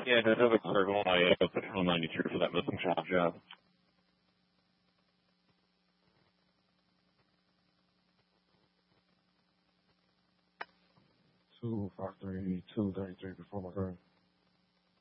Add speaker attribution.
Speaker 1: Yeah, I have a circle on my Patrol 93 for that missing shop job.
Speaker 2: Two 53233 before my car.